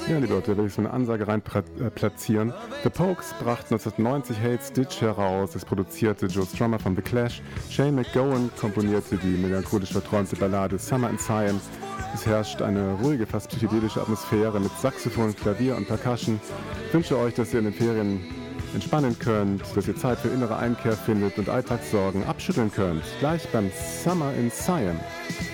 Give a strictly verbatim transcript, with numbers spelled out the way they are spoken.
Ja, liebe Leute, da will ich so eine Ansage rein pra- äh, platzieren. The Pokes brachten neunzehnhundertneunzig Hate Stitch heraus. Es produzierte Joe Strummer von The Clash. Shane McGowan komponierte die melancholisch verträumte Ballade Summer in Siam. Es herrscht eine ruhige, fast psychedelische Atmosphäre mit Saxophon, Klavier und Percussion. Ich wünsche euch, dass ihr in den Ferien entspannen könnt, dass ihr Zeit für innere Einkehr findet und Alltagssorgen abschütteln könnt. Gleich beim Summer in Siam.